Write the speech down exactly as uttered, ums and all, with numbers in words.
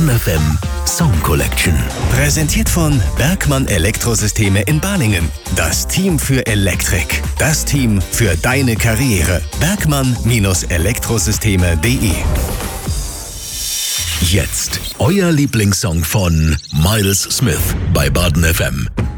Baden F M Song Collection. Präsentiert von Bergmann Elektrosysteme in Balingen. Das Team für Elektrik. Das Team für deine Karriere. Bergmann Elektrosysteme punkt de. Jetzt euer Lieblingssong von Miles Smith bei Baden F M.